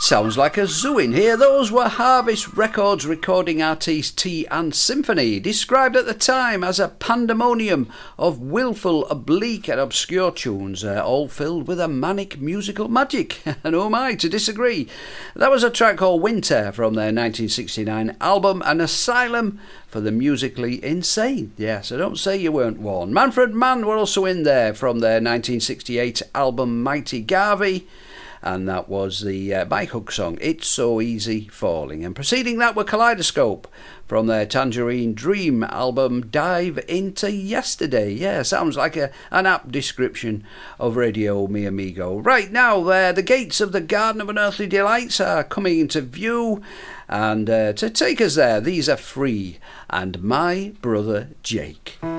Sounds like a zoo in here. Those were Harvest Records recording artist Tea and Symphony, described at the time as a pandemonium of willful, oblique and obscure tunes, all filled with a manic musical magic. And who am I to disagree? That was a track called Winter from their 1969 album An Asylum for the Musically Insane. Yes, I don't say you weren't warned. Manfred Mann were also in there from their 1968 album Mighty Garvey. And that was the Mike Hook song, It's So Easy Falling. And preceding that were Kaleidoscope from their Tangerine Dream album Dive Into Yesterday. Yeah, sounds like an apt description of Radio Mi Amigo. Right now, the gates of the Garden of Unearthly Delights are coming into view. And to take us there, these are Free and My Brother Jake.